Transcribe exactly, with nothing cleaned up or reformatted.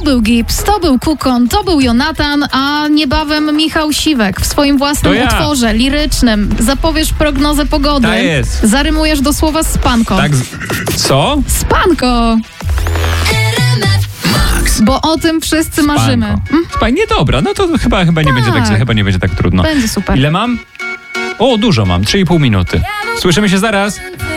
był Gibbs, to był Kukon, to był Jonatan, a niebawem Michał Siwek w swoim własnym ja. utworze lirycznym. Zapowiesz prognozę pogody. Tak jest. Zarymujesz do słowa spanko. Tak. Z... Co? Spanko! Bo o tym wszyscy marzymy. Mm? Fajnie, dobra, no to chyba, chyba, nie Tak. będzie tak, chyba nie będzie tak trudno. Będzie super. Ile mam? O, dużo mam, trzy i pół minuty. Słyszymy się zaraz.